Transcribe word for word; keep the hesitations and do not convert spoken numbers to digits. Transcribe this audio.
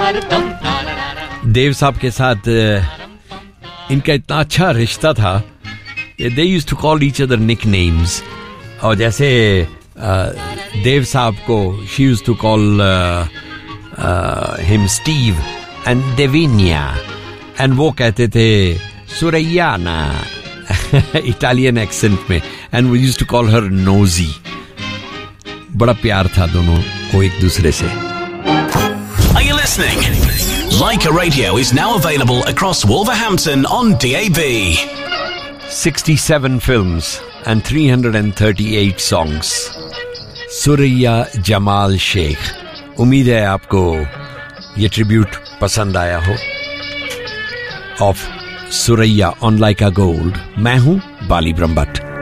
देव साहब के साथ इनका इतना अच्छा रिश्ता था, they used to call each other nicknames. और जैसे देव साहब को she used to call him Steve and देविनिया, and वो कहते थे सुरैयाना इटालियन एक्सेंट में, and we used to call her nosy. बड़ा प्यार था दोनों को एक दूसरे से. Are you listening? Leica Radio is now available across Wolverhampton on D A B. sixty-seven films and three hundred thirty-eight songs. Suraiya Jamal Sheikh. उम्मीद है आपको ये ट्रिब्यूट पसंद आया हो. Of Suraiya on Lyca gold. मैं हूं बाली ब्रह्मभट्ट.